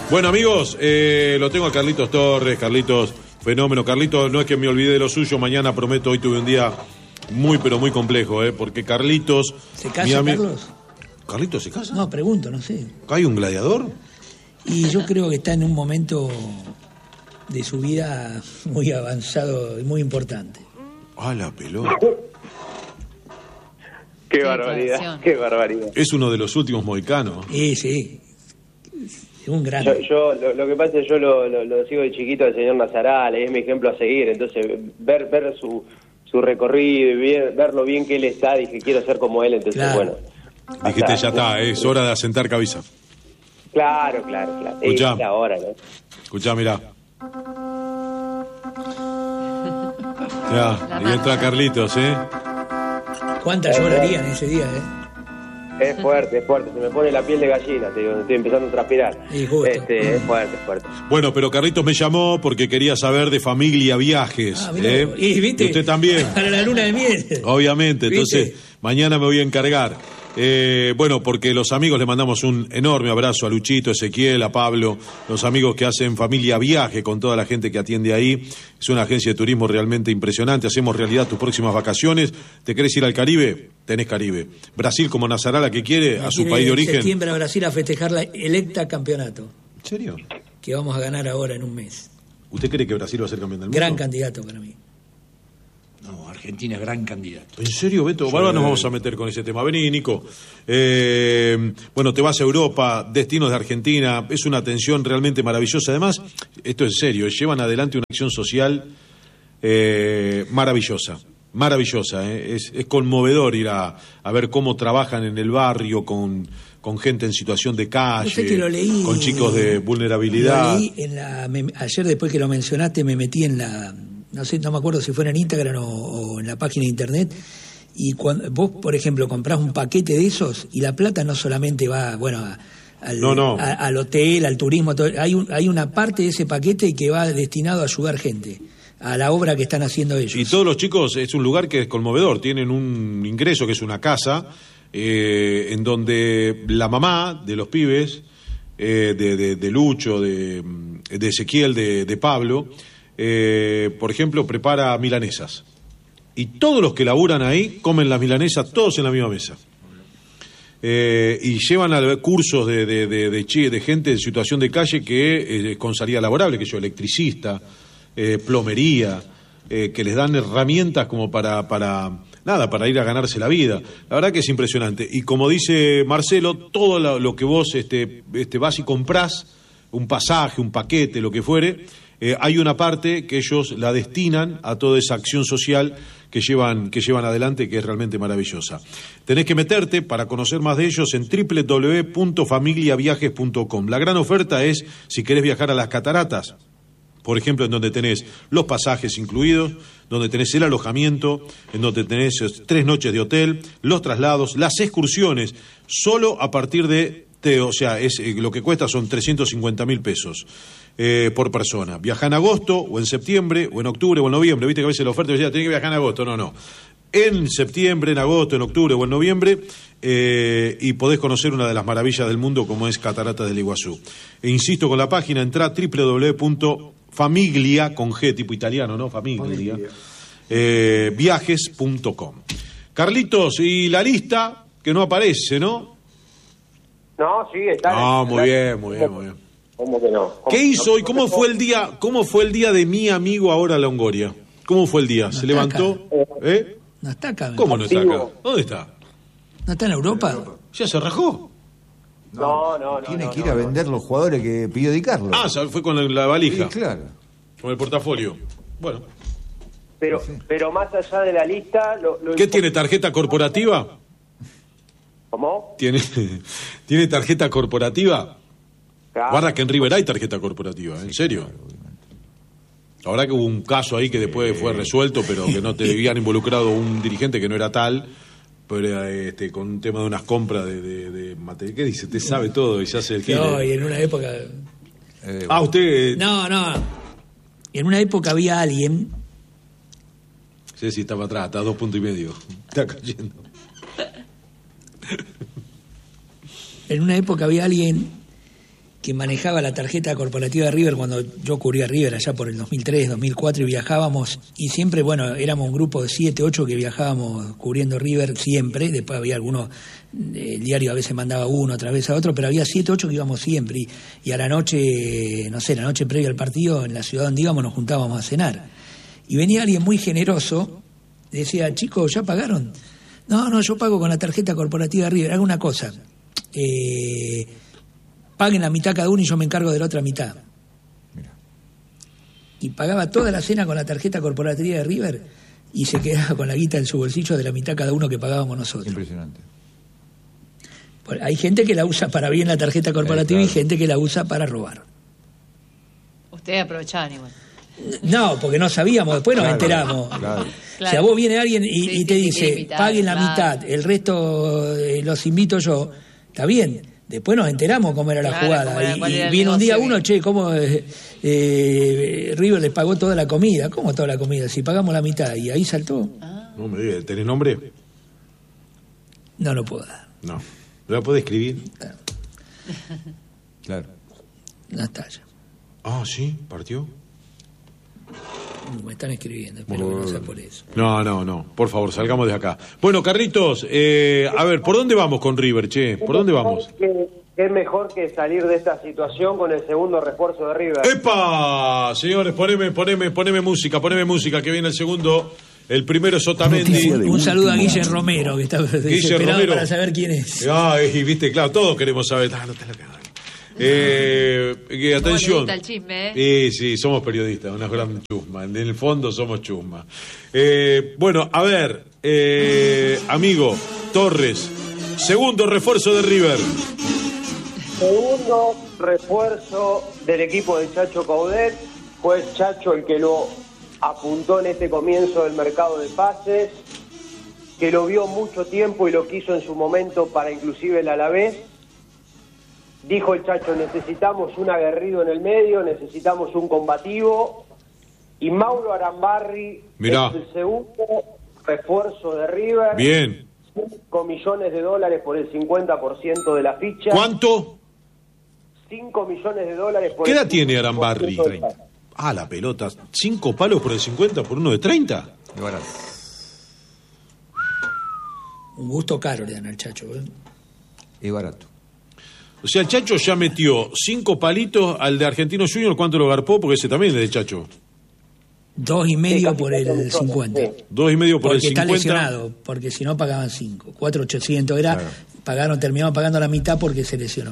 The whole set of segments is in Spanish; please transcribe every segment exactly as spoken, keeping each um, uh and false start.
Bueno, amigos, eh, lo tengo a Carlitos Torres. Carlitos, fenómeno. Carlitos, no es que me olvide de lo suyo. Mañana prometo, hoy tuve un día muy, pero muy complejo, ¿eh? Porque Carlitos... ¿Se casa, mi Carlos? ¿Carlitos se casa? No, pregunto, no sé. ¿Hay un gladiador? Y yo creo que está en un momento de su vida muy avanzado y muy importante. ¡Ah, la pelota! ¡Qué barbaridad! ¡Qué barbaridad! Es uno de los últimos mohicanos. Sí, sí. Es un gran... Yo, yo lo, lo que pasa es que yo lo, lo, lo sigo de chiquito al señor Nazaral, es mi ejemplo a seguir. Entonces, ver ver su, su recorrido y ver, ver lo bien que él está, dije, quiero ser como él. Entonces, claro. Bueno... Dijiste, hasta, ya está, es hora de asentar cabeza. Claro, claro, claro. Escuchá, es la hora, ¿no? Escuchá, mirá. Ya, y entra Carlitos, ¿eh? ¿Cuántas llorarían ese día, eh? Es fuerte, es fuerte. Se me pone la piel de gallina, te digo, estoy empezando a transpirar. Este, es fuerte, es fuerte. Bueno, pero Carlitos me llamó porque quería saber de Familia Viajes. Ah, mirá, ¿eh? y, ¿viste? Y usted también. Para la luna de miel. Obviamente, ¿Viste? entonces mañana me voy a encargar. Eh, bueno, porque los amigos le mandamos un enorme abrazo a Luchito, a Ezequiel, a Pablo, los amigos que hacen Familia Viaje con toda la gente que atiende ahí. Es una agencia de turismo realmente impresionante. Hacemos realidad tus próximas vacaciones. ¿Te querés ir al Caribe? Tenés Caribe. Brasil, como Nazarala, que quiere, a su país de origen. En septiembre a Brasil a festejar la electa campeonato. ¿En serio? Que vamos a ganar ahora en un mes. ¿Usted cree que Brasil va a ser campeón del mundo? Gran candidato para mí. No, Argentina es gran candidato. ¿En serio, Beto? Sí. Ahora nos vamos a meter con ese tema. Vení, Nico. Eh, bueno, te vas a Europa, destinos de Argentina. Es una atención realmente maravillosa. Además, esto es serio, llevan adelante una acción social eh, maravillosa. Maravillosa, ¿eh? es, es conmovedor ir a, a ver cómo trabajan en el barrio con, con gente en situación de calle, no sé que lo leí, con chicos de vulnerabilidad. Lo leí en la, me, ayer después que lo mencionaste me metí en la... No sé, no me acuerdo si fuera en Instagram o, o en la página de internet, y cuando vos, por ejemplo, comprás un paquete de esos y la plata no solamente va, bueno, a, al, no, no. A, al hotel, al turismo, todo, hay, un, hay una parte de ese paquete que va destinado a ayudar gente, a la obra que están haciendo ellos. Y todos los chicos, es un lugar que es conmovedor, tienen un ingreso que es una casa, eh, en donde la mamá de los pibes, eh, de, de, de Lucho, de, de Ezequiel, de, de Pablo, Eh, por ejemplo, prepara milanesas. Y todos los que laburan ahí comen las milanesas, todos en la misma mesa. Eh, y llevan a cursos de, de, de, de, de gente en situación de calle que eh, con salida laborable, que yo, electricista, eh, plomería, eh, que les dan herramientas como para, para, nada, para ir a ganarse la vida. La verdad que es impresionante. Y como dice Marcelo, todo lo, lo que vos este, este, vas y comprás, un pasaje, un paquete, lo que fuere, Eh, hay una parte que ellos la destinan a toda esa acción social que llevan, que llevan adelante, que es realmente maravillosa. Tenés que meterte para conocer más de ellos en doble u doble u doble u punto familia viajes punto com. La gran oferta es si querés viajar a las cataratas, por ejemplo, en donde tenés los pasajes incluidos, donde tenés el alojamiento, en donde tenés tres noches de hotel, los traslados, las excursiones, solo a partir de, te, o sea, es, lo que cuesta son trescientos cincuenta mil pesos. Eh, por persona. Viaja en agosto, o en septiembre, o en octubre, o en noviembre. Viste que a veces la oferta decía, tenés que viajar en agosto. No, no. En septiembre, en agosto, en octubre o en noviembre, eh, y podés conocer una de las maravillas del mundo como es Cataratas del Iguazú. E insisto con la página, entrá doble u doble u doble u punto familia, con G, tipo italiano, ¿no? Familia. Eh, viajes punto com. Carlitos, y la lista, que no aparece, ¿no? No, sí, está. Ah, muy bien, muy bien, muy bien. ¿Cómo que no? ¿Cómo, ¿Qué hizo no, hoy? ¿Cómo fue el día? ¿Cómo fue el día de mi amigo ahora Longoria? ¿Cómo fue el día? No ¿Se está levantó? acá. ¿Eh? No está acá. ¿Cómo no está acá? ¿Dónde está? ¿No está en Europa? ¿Ya se rajó? No, no, no. Tiene no, que ir no, a vender no. los jugadores que pidió Di Carlo. Ah, fue con la, la valija. Sí, claro. Con el portafolio. Bueno. Pero, pero más allá de la lista... Lo, lo ¿Qué tiene, tarjeta corporativa? ¿Cómo? ¿Tiene, ¿tiene tarjeta corporativa? Claro. Guarda que en River hay tarjeta corporativa, ¿en serio? Ahora que hubo un caso ahí que después fue resuelto, pero que no te habían involucrado un dirigente que no era tal, pero este, con un tema de unas compras de, de, de material. ¿Qué dice? Te sabe todo y se hace el gil. No, y en una época... Eh, Ah, usted... No, no. En una época había alguien... Sí, sí, estaba atrás, está a dos puntos y medio. Está cayendo. En una época había alguien que manejaba la tarjeta corporativa de River cuando yo cubría River allá por el dos mil tres, dos mil cuatro y viajábamos, y siempre, bueno, éramos un grupo de siete, ocho que viajábamos cubriendo River siempre, después había algunos, el diario a veces mandaba uno, otra vez a otro, pero había siete, ocho que íbamos siempre, y, y a la noche, no sé, la noche previa al partido, en la ciudad donde íbamos nos juntábamos a cenar, y venía alguien muy generoso, decía, chicos, ¿ya pagaron? No, no, yo pago con la tarjeta corporativa de River, haga una cosa, eh... paguen la mitad cada uno y yo me encargo de la otra mitad. Mira. Y pagaba toda la cena con la tarjeta corporativa de River y se quedaba con la guita en su bolsillo de la mitad cada uno que pagábamos nosotros. Impresionante. Pues hay gente que la usa para bien la tarjeta corporativa, eh, claro, y gente que la usa para robar. Ustedes aprovechaban igual. No, porque no sabíamos, después nos claro, enteramos. Claro. O sea, vos viene alguien y, sí, y te sí, dice, invitar, paguen la claro, mitad, el resto eh, los invito yo, está bien. Después nos enteramos cómo era la claro, jugada. era, y y viene un día uno, che, ¿cómo eh, eh, River les pagó toda la comida? ¿Cómo toda la comida? Si pagamos la mitad. Y ahí saltó. Ah. No me digas, ¿tenés nombre? No lo puedo dar. No. ¿No la puedo escribir? Claro. Claro. No está ya. Ah, sí, partió. Me están escribiendo, espero que no sea por eso. No, no, no, por favor, salgamos de acá. Bueno, Carlitos, eh, a ver, ¿por dónde vamos con River, che? ¿Por dónde vamos? Que, es mejor que salir de esta situación con el segundo refuerzo de River. ¡Epa! Señores, poneme, poneme, poneme música, poneme música, que viene el segundo. El primero es Otamendi. Un saludo a Guille Romero, que está desesperado Romero. para saber quién es. Ay, viste, claro, todos queremos saber. Ah, no te la cagas. Eh, eh, atención. El chisme, ¿eh? Sí, sí, somos periodistas, una gran chusma. En el fondo somos chusma. Eh, bueno, a ver, eh, amigo Torres, segundo refuerzo de River. Segundo refuerzo del equipo de Chacho Coudet. Fue Chacho el que lo apuntó en este comienzo del mercado de pases, que lo vio mucho tiempo y lo quiso en su momento para inclusive el Alavés. Dijo el Chacho, necesitamos un aguerrido en el medio, necesitamos un combativo, y Mauro Arambarri Mirá. es el segundo refuerzo de River. Bien. cinco millones de dólares por el cincuenta por ciento de la ficha. ¿Cuánto? cinco millones de dólares por ¿Qué el edad tiene cincuenta por ciento Arambarri? de la ficha. Ah, la pelota. ¿Cinco palos por el cincuenta por uno de treinta? Y barato. Un gusto caro le dan al Chacho, ¿eh? Y barato. O sea, el Chacho ya metió cinco palitos al de Argentino Junior. ¿Cuánto lo garpó? Porque ese también es de Chacho. Dos y medio Sí, por casi cuatro el millones, cincuenta. sí. Dos y medio por Porque el está cincuenta. lesionado, porque si no pagaban cinco. Cuatro ochocientos era, Claro. pagaron, terminaron pagando la mitad porque se lesionó.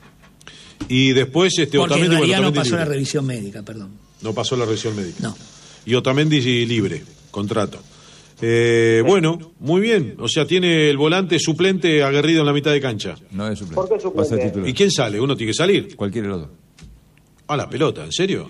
Y después este Porque en Otamendi, realidad bueno, no Otamendi pasó la libre. revisión médica, perdón. No pasó la revisión médica. No. Y Otamendi libre, contrato. Eh, bueno, muy bien. O sea, tiene el volante suplente aguerrido en la mitad de cancha. No es suplente. ¿Por qué Va a ser suplente? titular. ¿Y quién sale? Uno tiene que salir. Cualquiera de los dos. A la pelota, ¿en serio?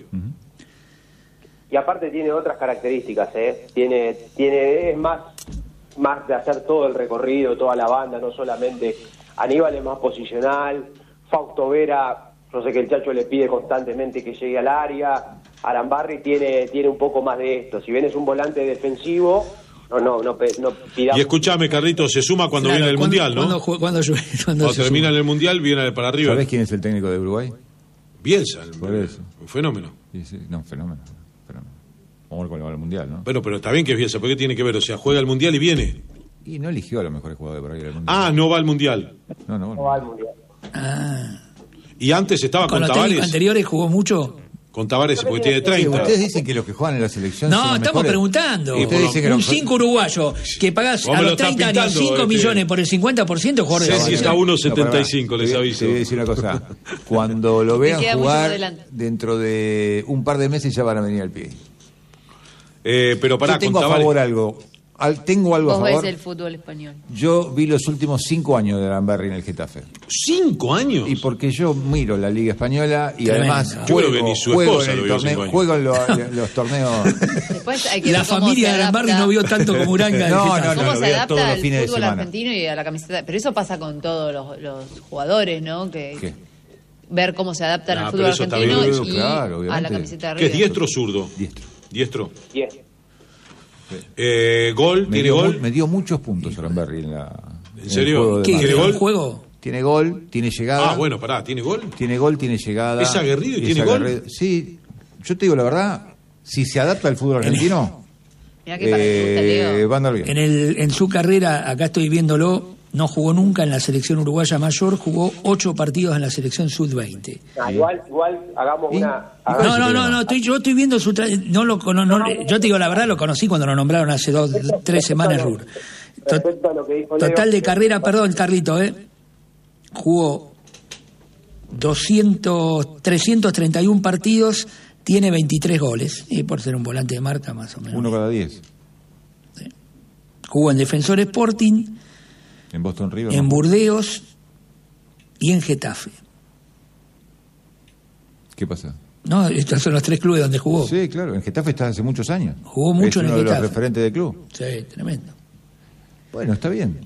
Y aparte tiene otras características, ¿eh? Tiene, tiene, es más, más de hacer todo el recorrido, toda la banda, no solamente. Aníbal es más posicional, Fausto Vera, yo sé que el Chacho le pide constantemente que llegue al área, Arambarri tiene, tiene un poco más de esto. Si bien es un volante defensivo, no, no, no, no pidamos. Y escúchame, Carlitos, se suma cuando Claro, viene el ¿cuándo- Mundial, ¿no? cuándo jue- cuándo llueve? ¿Cuándo Cuando se termina suma? el Mundial, viene para arriba. ¿Sabés quién es el técnico de Uruguay? Bielsa, el- Por eso. un fenómeno. Sí, sí. No, fenómeno. fenómeno. Vamos a ver cuál va al Mundial, ¿no? Bueno, pero está bien que es Bielsa, ¿por qué tiene que ver? O sea, juega el Mundial y viene. Y no eligió a los mejores jugadores para ir al Mundial. Ah, no va al Mundial. No, no, No va al bueno. Mundial. Ah. Y antes estaba Con con los técnicos Tavares. anteriores jugó mucho. Con Tavares, porque tiene Sí, treinta. ustedes dicen que los que juegan en la selección No, son los estamos mejores. preguntando. Y ustedes dicen que Un los- cinco uruguayo que pagás Vos a me lo los estás treinta años pintando, cinco este. millones por el cincuenta por ciento, Jorge. Ceci Jorge. está uno No, setenta y pará, cinco, les te voy- aviso. Te voy a decir una cosa. Cuando lo Te vean queda mucho jugar, adelante. dentro de un par de meses ya van a venir al pie. Eh, pero pará, Yo tengo con a Tavares. favor algo. Al- tengo algo a Vos ves favor. el fútbol español. Yo vi los últimos cinco años de Arambarri en el Getafe. ¿Cinco años? Y porque yo miro la Liga Española y Tremendo. además Yo creo juego, que ni su juego esposa en lo el vio torneo, cinco años. juego en lo- los torneos. Después hay que La ver cómo familia se de Arambarri adapta- no vio tanto como Uranga. del No, Getafe. no, no. ¿Cómo lo se veo adapta todos los el fines de fútbol semana. argentino y a la camiseta? Pero eso pasa con todos los, los jugadores, ¿no? Que ¿Qué? ver cómo se adaptan Nah, al pero fútbol eso está argentino bien. y Claro, a la obviamente. camiseta de ¿Qué es River. diestro o zurdo? Diestro. Diestro. Bien. Eh, gol, Me tiene dio, gol. mu- me dio muchos puntos Arambarri en la. ¿En serio? el juego de ¿Qué? ¿Quiere marca. ¿Un gol? juego? Tiene gol, tiene llegada. Ah, bueno, pará, ¿tiene gol? Tiene gol, tiene llegada. ¿Es aguerrido y es tiene aguerrido. gol? Sí, yo te digo la verdad, si se adapta al fútbol argentino, Mirá que para que te gusta, eh, Leo. va a andar bien. En, el, en su carrera, acá estoy viéndolo, no jugó nunca en la selección uruguaya mayor, jugó ocho partidos en la selección sub veinte. Ah, igual, igual hagamos ¿Y? una... ¿Y hagamos- No, no, no, no, estoy, yo estoy viendo su... tra- No lo, cono- no, yo te digo la verdad, lo conocí cuando lo nombraron hace dos, tres semanas Rur. To- Respecto a lo que dijo Leo, Total de carrera, perdón, Carlito, ¿eh? Jugó doscientos, trescientos treinta y uno partidos, tiene veintitrés goles, y por ser un volante de marca más o menos. Uno cada diez. Jugó en Defensor Sporting, En Boston River. en ¿no? Burdeos y en Getafe. ¿Qué pasa? No, estos son los tres clubes donde jugó. Sí, claro, en Getafe está hace muchos años. Jugó mucho es en uno el de los Getafe. referentes del club. Sí, tremendo. Bueno, está bien.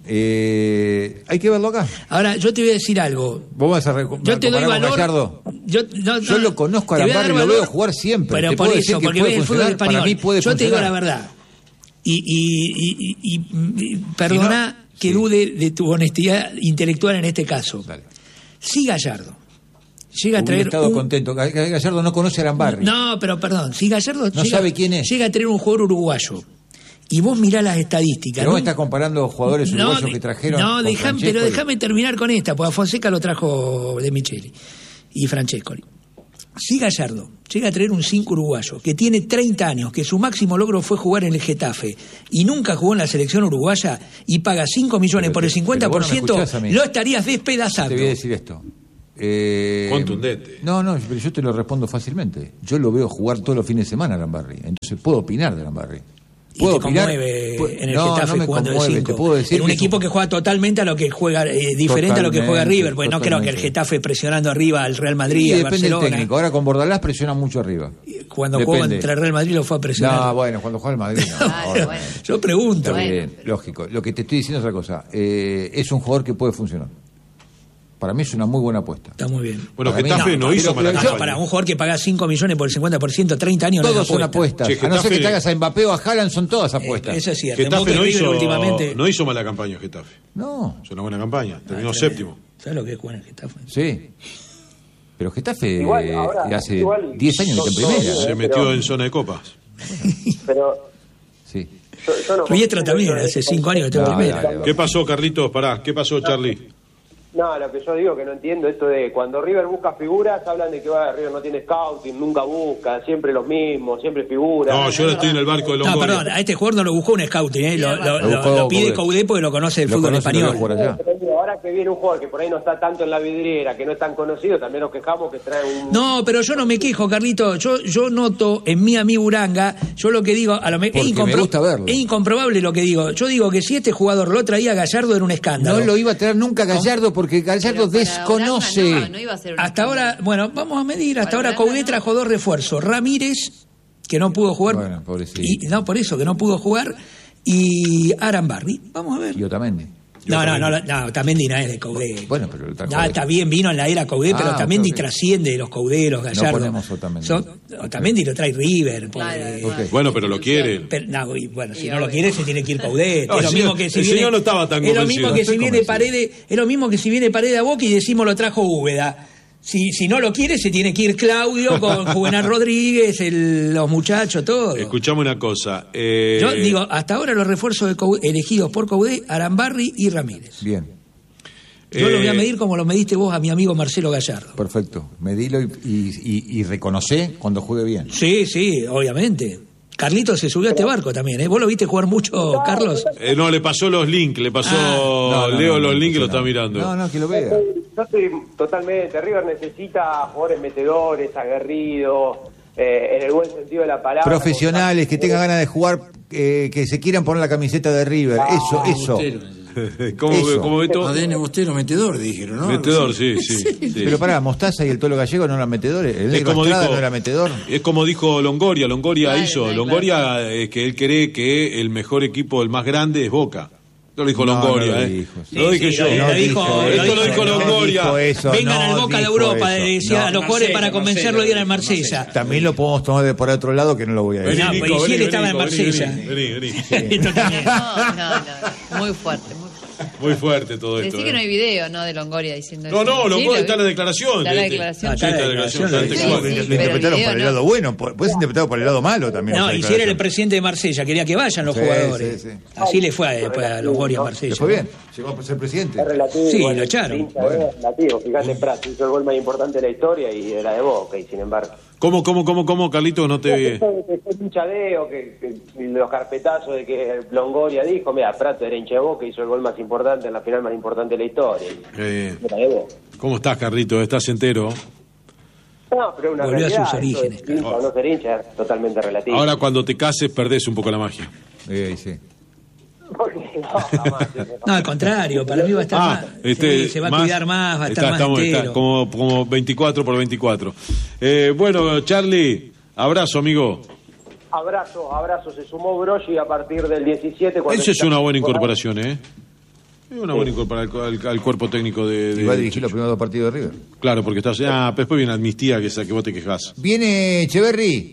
Eh, hay que verlo acá. Ahora, yo te voy a decir algo. Vos vas a recu- Yo te doy comparar con valor. Gallardo. Yo, no, Yo no, lo conozco a te voy dar Arambarri, lo valor, veo jugar siempre. Pero Te por puedo decir eso, que porque puede ves el fútbol funcionar, español. para mí puede yo te digo la funcionar. verdad. Y, y, y, y, y- y perdona Si no, que sí. dude de tu honestidad intelectual en este caso. Dale. Si Gallardo llega a Hubiera traer estado un- contento. Ga- Ga- Gallardo no conoce a Arambarri. No, pero perdón, si Gallardo No llega, sabe quién es. llega a tener un jugador uruguayo y vos mirás las estadísticas. Pero vos ¿no? estás comparando jugadores uruguayos de- que trajeron. No, con dejame, Francescoli. pero déjame terminar con esta, porque a Fonseca lo trajo de Micheli y Francescoli. Si Gallardo llega a traer un cinco uruguayo que tiene treinta años, que su máximo logro fue jugar en el Getafe y nunca jugó en la selección uruguaya y paga cinco millones Pero por te- el cincuenta por pero vos no me ciento, escuchás a mí. lo estarías despedazando. Te voy a decir esto. Eh, Contundente. No, no, pero yo te lo respondo fácilmente. Yo lo veo jugar todos los fines de semana a Arambarri. Entonces puedo opinar de Arambarri. Y Puedo te opinar. conmueve Pu- en el no, Getafe no me jugando de conmueve, cinco. te puedo decir En un que es equipo que juega totalmente a lo que juega, eh, diferente a lo que juega Totalmente, River, porque no creo que el totalmente. Getafe presionando arriba al Real Madrid, Sí, al depende del Barcelona. técnico. Ahora con Bordalás presiona mucho arriba. Cuando jugó Depende. contra el Real Madrid lo fue a presionar. No, bueno, cuando juega el Madrid. No, Claro, ahora, bueno. Yo pregunto. Está Bueno. bien, lógico. Lo que te estoy diciendo es otra cosa. Eh, es un jugador que puede funcionar. Para mí es una muy buena apuesta. Está muy bien. Bueno, Para mí Getafe no, no, hizo pero- mala pero No, campaña. para un jugador que paga cinco millones por el cincuenta por ciento, treinta años no Todos es son apuesta. apuestas. Che, a no ser Getafe- que te hagas a Mbappé o a Haaland, son todas apuestas. Eso es cierto. En Getafe Boca y no River hizo, últimamente. no hizo mala campaña Getafe. No, Es una buena campaña. Terminó Ah, séptimo. ¿Sabes lo que es jugar en Getafe? sí. Pero Getafe Igual, eh, ahora, hace igual, diez años que está en no, primera. no, Se pero- metió en zona de copas. Pero Sí. yo, yo no... Riestra también, hace cinco años que está en No, primera. dale, ¿Qué pasó, Carlitos? Pará, ¿qué pasó, Charlie? No, lo que yo digo que no entiendo esto de cuando River busca figuras, hablan de que va, River no tiene scouting, nunca busca, siempre los mismos, siempre figuras. No, yo ahora estoy en el barco de No, Longoria. perdón, a este jugador no lo buscó un scouting, ¿eh? lo, lo- Lo lo- buscó lo pide Coudet. Coudet porque lo conoce el Lo fútbol conoce, lo español. veo por allá. Pero digo, ahora que viene un jugador que por ahí no está tanto en la vidriera, que no es tan conocido, también nos quejamos que trae un... No, pero yo no me quejo, Carlito. Yo yo noto en mi amigo Uranga, yo lo que digo, a lo me- Porque es, me gusta verlo. es incomprobable lo que digo. Yo digo que si este jugador lo traía Gallardo era un escándalo. No lo iba a traer nunca Gallardo porque Gallardo Pero para desconoce. Holanda No, no iba a ser un Hasta ahora, bueno, vamos a medir. Hasta Para ahora Holanda Coudet no. trajo dos refuerzos. Ramírez, que no pudo jugar. Bueno, pobrecito. y, no, por eso, que no pudo jugar. Y Arambarri. Vamos a ver. Y Otamendi. No, no, no, no, Tamendi no es de Coudet. Bueno, pero el trajo Ah, de- está bien, vino en la era Coudet, pero Ah, Tamendi ok. trasciende los Coudet, los Gallardo. ponemos Otamendi. Son- Otamendi lo trae River. porque- Claro, Ok. Bueno, pero lo quiere. Pero, no, y bueno, si Y no lo obvio. quiere, se tiene que ir Coudet. No, es lo el mismo señor- que si el viene, señor no estaba tan es lo convencido. mismo No que estoy si viene convencido. Paredes, es lo mismo que si viene Paredes a Boca y decimos lo trajo Úbeda. Si, si no lo quiere, se tiene que ir Claudio con Juvenal Rodríguez, el- los muchachos, todo. Escuchame una cosa. eh, Yo digo, hasta ahora los refuerzos de Coudet- elegidos por Coudet, Arambarri y Ramírez. Bien, Yo eh, lo voy a medir como lo mediste vos a mi amigo Marcelo Gallardo. perfecto. Medilo y, y, y, y reconoce cuando juegue bien. Sí, sí, obviamente. Carlitos se subió a este barco también, ¿eh? ¿Vos lo viste jugar mucho, Carlos? eh, no, le pasó los links, le pasó Ah. No, no, Leo no, los no, links y no, lo está no. mirando. No, no, que lo vea. Yo estoy totalmente... River necesita jugadores metedores, aguerridos, eh, en el buen sentido de la palabra. Profesionales que tengan ganas de jugar, eh, que se quieran poner la camiseta de River. Eso, eso. Bostero. ¿Cómo, Eso. ¿Cómo Beto? A D N Bostero, metedor, dijeron, ¿no? Metedor, sí, sí. sí. Pero pará, Mostaza y el Tolo Gallego no eran metedores. El Es Negro como, Estrada dijo, no era metedor. es como dijo Longoria. Longoria Claro, hizo. claro, Longoria, eh, que él cree que el mejor equipo, el más grande, es Boca. Esto lo dijo No, Longoria, no lo ¿eh? dijo, sí. Lo dije Sí, yo. sí, lo dijo- Esto lo dijo Longoria. No dijo eso, Vengan no al Boca de dijo Europa, eso. decía No. a los jugadores para Marsella, convencerlo de ir al Marsella, Marsella. También lo podemos tomar de por otro lado, que no lo voy a decir. No, Vení, pues, Nico, y si vení, él estaba vení, en Nico, vení, Marsella. vení, vení, vení. Esto también. No, no, no. Muy fuerte, muy fuerte. Muy fuerte todo esto. Decí que eh. no hay video, ¿no? De Longoria diciendo No, eso. no, Sí, Longoria lo está en la vi. declaración. Está la de- declaración. Ah, Sí, está la declaración. está Sí, textual. sí, Lo pero interpretaron el por el video lado no. bueno, puedes interpretarlo por el lado malo también. No, esa y si era el declaración. presidente de Marsella, quería que vayan los Sí, jugadores. sí, sí. Así le fue a, después a Longoria a Le Marsella. fue bien, llegó a ser presidente. Es relativo. Sí, igual, lo echaron. el hincha es relativo. Fíjate, Prat hizo el gol más importante de la historia y era de Boca, y sin embargo. ¿Cómo, cómo, cómo, cómo, Carlito? No te... Eso de que fue un hinchadeo, que, que los carpetazos de que Longoria dijo, mira, Prato era hincha de Boca, hizo el gol más importante en la final más importante de la historia. y Eh, Era de Boca. ¿Cómo estás, Carlito? ¿Estás entero? No, pero una Volvió a realidad, sus eso orígenes, de hincha o no ser hincha es totalmente relativo. Ahora cuando te cases perdés un poco la magia. Eh, sí. Porque no, jamás. No, al contrario, para mí va a estar Ah, más. este, Sí, se va a más- cuidar más, va a estar está- más estamos- está entero. como, como veinticuatro por veinticuatro. Eh, bueno, Charlie, abrazo, amigo. Abrazo, abrazo. Se sumó Broggi a partir del diecisiete. cuando Esa es está- una buena incorporación, ¿eh? Es una buena incorporación al, al- al cuerpo técnico de... de- Y va a dirigir los primeros dos partidos de River. Claro, porque estás... Ah, pero después viene Amnistía, que es a que vos te quejás. Viene Echeverry.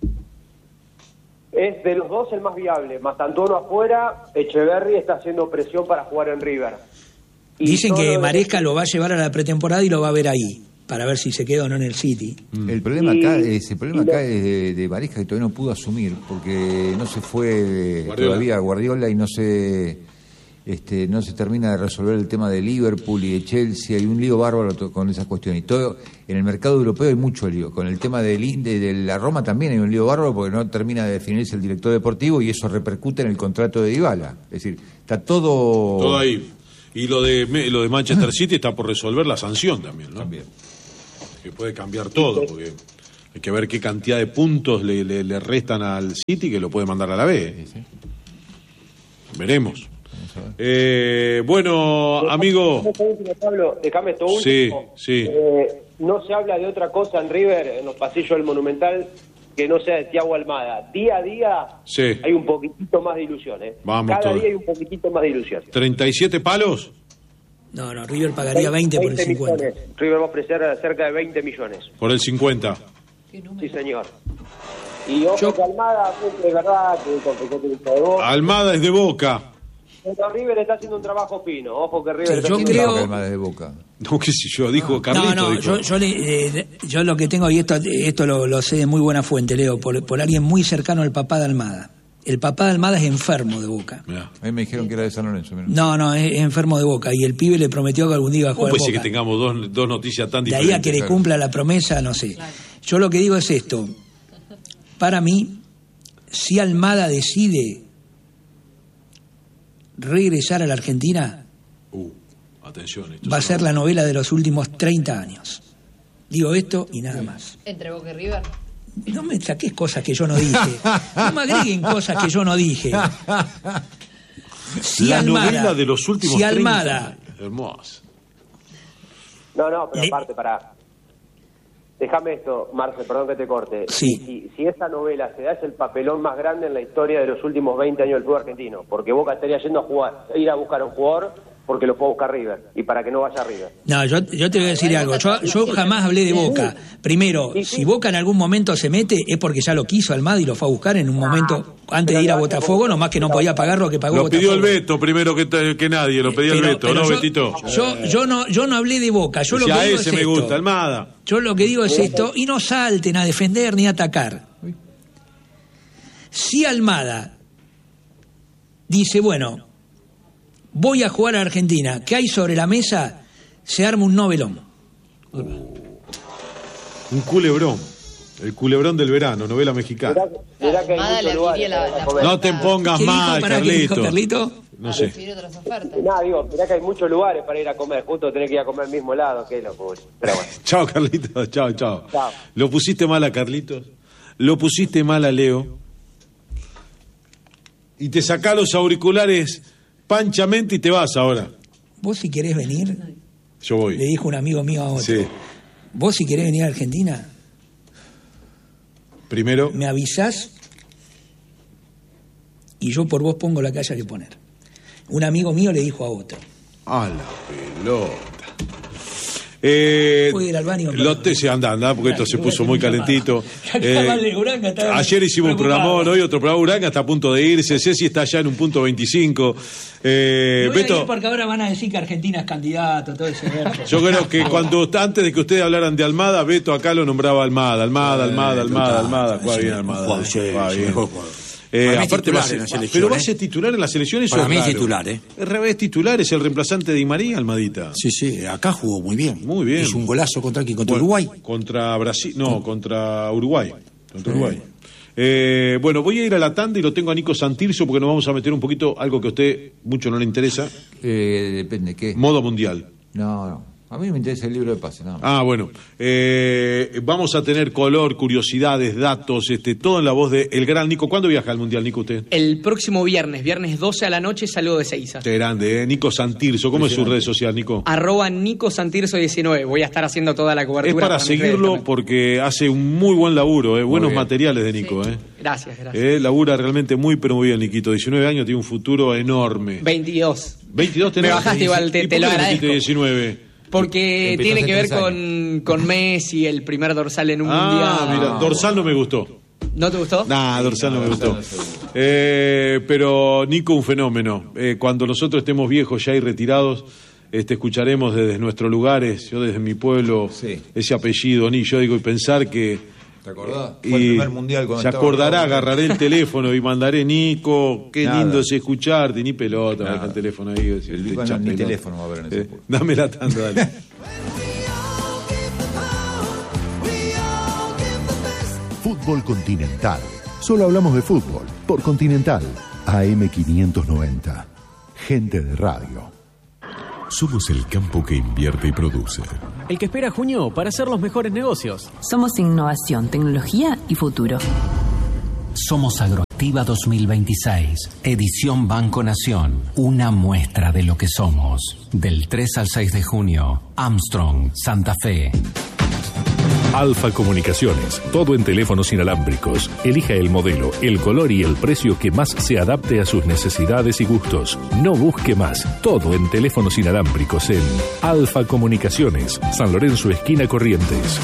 Es de los dos el más viable. Mastantuono afuera, Echeverry está haciendo presión para jugar en River. Y Dicen todo que lo- Maresca lo va a llevar a la pretemporada y lo va a ver ahí, para ver si se queda o no en el City. El problema Y- acá, es, el problema y acá lo- es de, de Maresca, que todavía no pudo asumir, porque no se fue Guardiola. todavía Guardiola y no se este, no se termina de resolver el tema de Liverpool y de Chelsea. Hay un lío bárbaro to- con esas cuestiones. Y todo en el mercado europeo hay mucho lío. Con el tema del in- de, de la Roma también hay un lío bárbaro porque no termina de definirse el director deportivo y eso repercute en el contrato de Dybala. Es decir, está todo... Todo ahí. Y lo de Me- lo de Manchester City está por resolver la sanción también, ¿no? También. Que puede cambiar todo, porque hay que ver qué cantidad de puntos le, le- le restan al City que lo puede mandar a la B. Veremos. Eh, bueno, amigo. Déjame esto último, Pablo, déjame esto Sí, último. sí. Eh, no se habla de otra cosa en River, en los pasillos del Monumental, que no sea de Thiago Almada. Día a día Sí. hay un poquitito más de ilusión. ¿eh? Vamos Cada todos. día hay un poquitito más de ilusión. ¿treinta y siete palos? No, no, River pagaría veinte por el cincuenta. millones. River va a ofrecer cerca de veinte millones. Por el cincuenta. Qué número. Sí, señor. Y ojo Yo- que Almada, de verdad, que con que de Boca. Almada es de Boca. Pero River está haciendo un trabajo fino. Ojo que River Sí, está yo haciendo creo- un Calma de Boca. No, qué sé yo, dijo Carlito. No, no, dijo. yo, yo, le- eh, yo lo que tengo, y esto, esto lo, lo sé de muy buena fuente, Leo, por, por alguien muy cercano al papá de Almada. El papá de Almada es enfermo de Boca. Mirá. A mí me dijeron que era de San Lorenzo. mirá. No, no, es, es enfermo de Boca. Y el pibe le prometió que algún día iba a ¿Cómo jugar puede ser Boca. que tengamos dos, dos noticias tan De ahí diferentes? a que le claro. cumpla la promesa, no sé. Yo lo que digo es esto. Para mí, si Almada decide regresar a la Argentina, Uh, atención. Esto va a es ser una- la novela de los últimos treinta años. Digo esto y nada más. Entre Boca y River. No me saques cosas que yo no dije. No me agreguen cosas que yo no dije. Si la Almada, novela de los últimos si treinta Almada años. Hermoso. No, no, pero Le- aparte, para. Déjame esto, Marce, perdón que te corte. Sí. Si, si esa novela se da, es el papelón más grande en la historia de los últimos veinte años del fútbol argentino. Porque Boca estaría yendo a jugar, ir a buscar a un jugador porque lo puede buscar River. Y para que no vaya a River. No, yo, yo te voy a decir algo. Yo, yo jamás hablé de Boca. Primero, si Boca en algún momento se mete, es porque ya lo quiso Almada y lo fue a buscar en un momento antes de ir a Botafogo, nomás que no podía pagar lo que pagó Lo Botafogo. pidió el Beto primero que, te- que nadie, lo pidió el Pero- Beto, pero ¿no, yo, Betito? Yo, yo no, yo no hablé de Boca. Yo lo Si que a digo ese es me esto. gusta, Almada. Yo lo que digo es esto, y no salten a defender ni a atacar. Si Almada dice, bueno, voy a jugar a Argentina, ¿qué hay sobre la mesa? Se arma un novelón. Un culebrón. El culebrón del verano, novela mexicana. Mirá, mirá que hay Almada muchos le lugares abriría la- para la comer. No te pongas ¿Qué dijo? mal, Pará, ¿qué dijo Carlito. Carlito? No sé. Recibir otras ofertas. Nada, digo, mirá que hay muchos lugares para ir a comer. Justo tenés que ir a comer al mismo lado, qué locura. Pero bueno. Chao, Carlitos. Chao, chao. Chao. Lo pusiste mal a Carlitos. Lo pusiste mal a Leo. Y te sacá los auriculares panchamente y te vas ahora. Vos si querés venir, Yo le voy. dijo un amigo mío a otro, Sí. vos si querés venir a Argentina, Primero, me avisás y yo por vos pongo la que haya que poner. Un amigo mío le dijo a otro. a la pelota. Eh, ¿Puedo ir al baño? Lo te, se anda, anda, porque esto se puso muy calentito. Eh, Uranga está ayer hicimos un preocupado. programón, hoy otro programa. Uranga está a punto de irse. Ceci está ya en un punto veinticinco. Eh, Voy a Beto, ir porque ahora van a decir que Argentina es candidato, todo ese verbo. yo creo que cuando antes de que ustedes hablaran de Almada, Beto acá lo nombraba Almada, Almada, Almada, Almada, Almada. Juega bien Almada. Juega, sí, Juega sí, bien. mejor jugador. Eh, Para mí aparte titular va a ser, en la selección, pero va a ¿eh? ser titular en la selección, eso Para es mí es raro. titular, ¿eh? Es revés titular, es el reemplazante de Di María, Almadita. Sí, sí, acá jugó muy bien. Muy bien. Hizo un golazo contra aquí, contra Bueno, Uruguay. Contra Brasil, no, contra Uruguay. Contra Uruguay. Eh, bueno, voy a ir a la tanda y lo tengo a Nico Santirso porque nos vamos a meter un poquito algo que a usted mucho no le interesa. Eh, depende, ¿qué? Modo mundial. No, no. A mí me interesa el libro de pase, nada más. Ah, bueno. Eh, vamos a tener color, curiosidades, datos, este, todo en la voz de el gran Nico. ¿Cuándo viaja al mundial, Nico, usted? El próximo viernes, viernes doce a la noche, salgo de Seiza. Qué grande, ¿eh? Nico Santirso. ¿Cómo es su red social, Nico? Arroba Nico Santirso diecinueve. Voy a estar haciendo toda la cobertura. Es para mis redes seguirlo también. porque hace un muy buen laburo, ¿eh? Buenos bien. materiales de Nico, Sí. ¿eh? Gracias, gracias. Eh, labura realmente muy, pero muy bien, Niquito. diecinueve años, tiene un futuro enorme. veintidós. veintidós tenés. Me bajaste igual, te- ¿Y te por lo qué le metiste agradezco. diecinueve? Porque Empezó tiene hace que ver tres con, con Messi, el primer dorsal en un Ah, mundial. mira, dorsal no me gustó. ¿No te gustó? Nah, dorsal no me gustó. Eh, pero Nico, un fenómeno. Eh, cuando nosotros estemos viejos ya y retirados, este, escucharemos desde nuestros lugares, yo desde mi pueblo, Sí. ese apellido, ni yo digo, y pensar que... ¿Te acordás? Y Fue el primer mundial cuando se estaba acordará, Ronaldo. agarraré el teléfono y mandaré, Nico, qué Nada. lindo es escucharte, ni pelota, Nada. deja el teléfono ahí. decir, El- te bueno, echa ni pelota. teléfono va a haber en ese Eh, punto. dame la tanda, dale. Fútbol Continental. Solo hablamos de fútbol por Continental. A M quinientos noventa. Gente de radio. Somos el campo que invierte y produce. El que espera junio para hacer los mejores negocios. Somos innovación, tecnología y futuro. Somos Agroactiva dos mil veintiséis, edición Banco Nación, una muestra de lo que somos. Del tres al seis de junio, Armstrong, Santa Fe. Alfa Comunicaciones, todo en teléfonos inalámbricos. Elija el modelo, el color y el precio que más se adapte a sus necesidades y gustos. No busque más, todo en teléfonos inalámbricos en Alfa Comunicaciones, San Lorenzo, esquina Corrientes.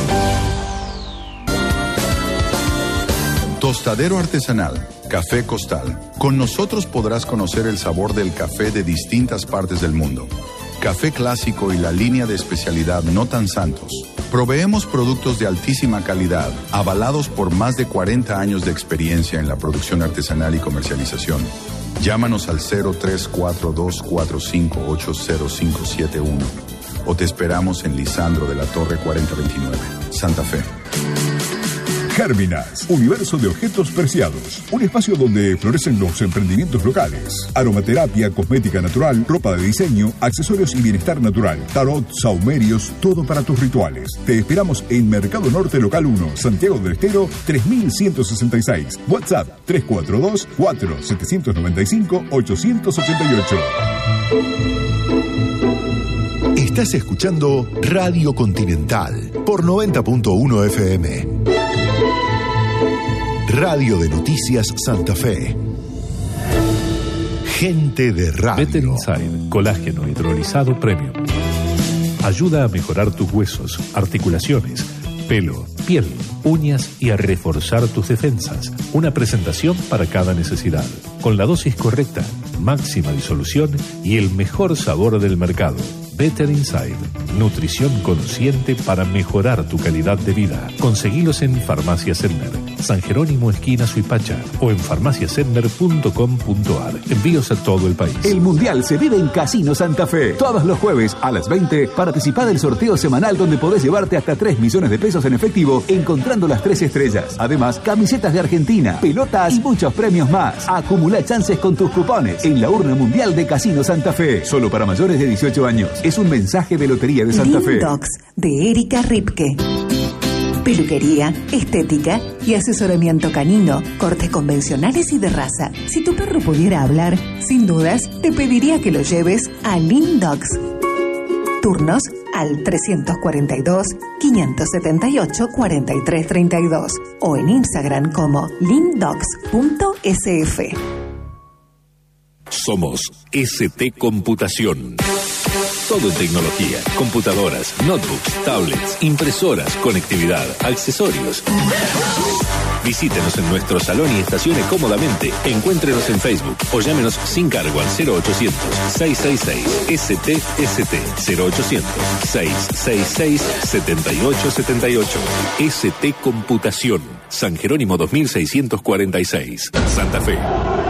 Tostadero artesanal, Café Costal. Con nosotros podrás conocer el sabor del café de distintas partes del mundo. Café clásico y la línea de especialidad No Tan Santos. Proveemos productos de altísima calidad, avalados por más de cuarenta años de experiencia en la producción artesanal y comercialización. Llámanos al cero tres cuatro dos cuatro cinco ocho cero cinco siete uno o te esperamos en Lisandro de la Torre cuarenta veintinueve, Santa Fe. Gérminas, universo de objetos preciados. Un espacio donde florecen los emprendimientos locales. Aromaterapia, cosmética natural, ropa de diseño, accesorios y bienestar natural. Tarot, saumerios, todo para tus rituales. Te esperamos en Mercado Norte Local uno, Santiago del Estero, tres mil ciento sesenta y seis. WhatsApp tres cuatro dos cuatro siete nueve cinco ocho ocho ocho. Estás escuchando Radio Continental por noventa punto uno F M. Radio de Noticias Santa Fe. Gente de radio. Better Inside, colágeno hidrolizado premium. Ayuda a mejorar tus huesos, articulaciones, pelo, piel, uñas y a reforzar tus defensas. Una presentación para cada necesidad. Con la dosis correcta, máxima disolución y el mejor sabor del mercado. Better Inside, nutrición consciente para mejorar tu calidad de vida. Conseguilos en Farmacia Sedmer, San Jerónimo esquina Suipacha o en farmacia sedmer punto com punto a r. Envíos a todo el país. El Mundial se vive en Casino Santa Fe. Todos los jueves a las veinte participa del sorteo semanal donde podés llevarte hasta tres millones de pesos en efectivo encontrando las tres estrellas. Además, camisetas de Argentina, pelotas y muchos premios más. Acumula chances con tus cupones en la urna mundial de Casino Santa Fe. Solo para mayores de dieciocho años. Es un mensaje de Lotería de Santa Fe. Lindox de Erika Ripke. Peluquería, estética y asesoramiento canino, cortes convencionales y de raza. Si tu perro pudiera hablar, sin dudas, te pediría que lo lleves a Lindox. Turnos al trescientos cuarenta y dos, quinientos setenta y ocho, cuarenta y tres treinta y dos o en Instagram como lindox punto s f. Somos S T Computación. todo en tecnología. Computadoras, notebooks, tablets, impresoras, conectividad, accesorios. Visítenos en nuestro salón y estacione cómodamente. Encuéntrenos en Facebook o llámenos sin cargo al cero ochocientos, seiscientos sesenta y seis, S T S T, cero ochocientos, seiscientos sesenta y seis, setenta y ocho setenta y ocho. S T Computación, San Jerónimo dos mil seiscientos cuarenta y seis, Santa Fe.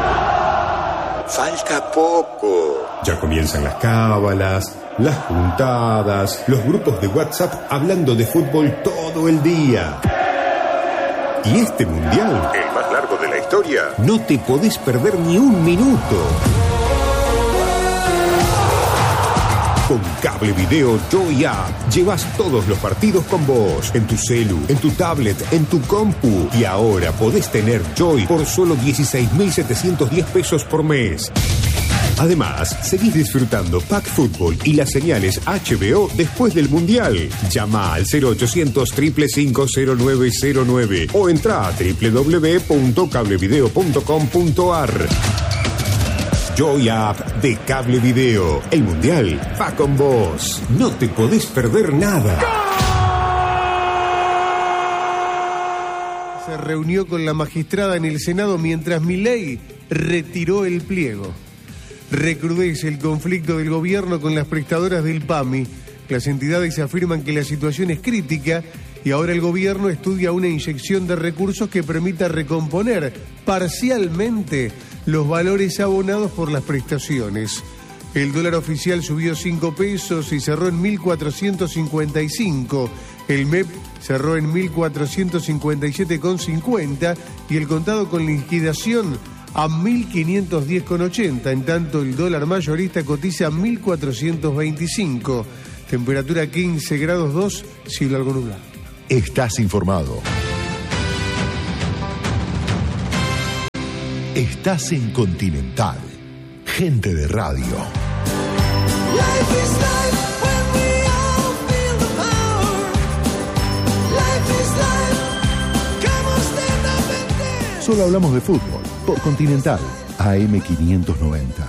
Falta poco. Ya comienzan las cábalas, las juntadas, los grupos de WhatsApp hablando de fútbol todo el día. Y este mundial, el más largo de la historia, no te podés perder ni un minuto. Con Cable Video Joy App llevas todos los partidos con vos, en tu celu, en tu tablet, en tu compu. Y ahora podés tener Joy por solo dieciséis mil setecientos diez pesos por mes. Además, seguís disfrutando Pack Fútbol y las señales H B O después del Mundial. Llama al cero ochocientos, cinco cinco cinco, cero nueve cero nueve o entra a doble u doble u doble u punto cablevideo punto com punto a r. Joy App de Cable Video. El Mundial va con vos. No te podés perder nada. Se reunió con la magistrada en el Senado mientras Milei retiró el pliego. Recrudece el conflicto del gobierno con las prestadoras del PAMI. Las entidades afirman que la situación es crítica y ahora el gobierno estudia una inyección de recursos que permita recomponer parcialmente los valores abonados por las prestaciones. El dólar oficial subió cinco pesos y cerró en mil cuatrocientos cincuenta y cinco. El M E P cerró en mil cuatrocientos cincuenta y siete con cincuenta y el contado con liquidación a mil quinientos diez con ochenta. En tanto, el dólar mayorista cotiza a mil cuatrocientos veinticinco. Temperatura quince grados dos, cielo algo nublado. Estás informado. Estás en Continental. Gente de radio. Solo hablamos de fútbol por Continental A M quinientos noventa.